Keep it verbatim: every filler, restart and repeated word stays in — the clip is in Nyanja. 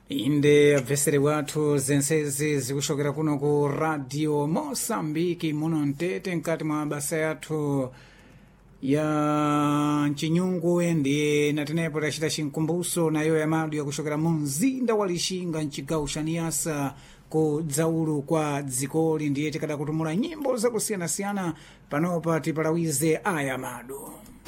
inde abvesere wathu zensezi zikushokera kuno ku radio Mosambiki muno mtete mkati mwa basa yathu ya mchinyungu ndi natenepo tachita chinkumbuso nayo yamadu yakushokera mu mzinda wa Lixinga mchigawo cha Niassa ku dzaulu kwa dzikoli ndiye tikada kutumula nyimbo zakusiyanasiyana panopa tipalawize aya madu.